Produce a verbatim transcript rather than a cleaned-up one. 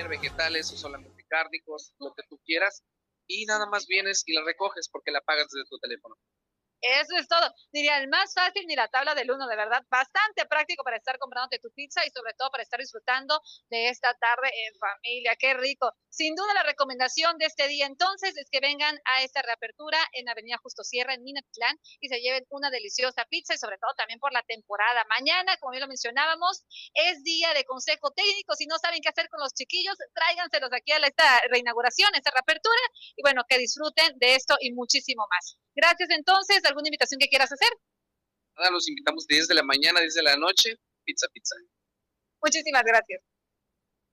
comer vegetales o solamente cárnicos, lo que tú quieras, y nada más vienes y la recoges porque la pagas desde tu teléfono. Eso es todo. Diría, el más fácil ni la tabla del uno, de verdad, bastante práctico para estar comprándote tu pizza y sobre todo para estar disfrutando de esta tarde en familia. Qué rico. Sin duda la recomendación de este día entonces es que vengan a esta reapertura en Avenida Justo Sierra, en Minatitlán, y se lleven una deliciosa pizza y sobre todo también por la temporada. Mañana, como bien lo mencionábamos, es día de consejo técnico. Si no saben qué hacer con los chiquillos, tráiganselos aquí a esta reinauguración, esta reapertura, y bueno, que disfruten de esto y muchísimo más. Gracias entonces. ¿Alguna invitación que quieras hacer? Nada, los invitamos diez de la mañana, diez de la noche, pizza, pizza. Muchísimas gracias.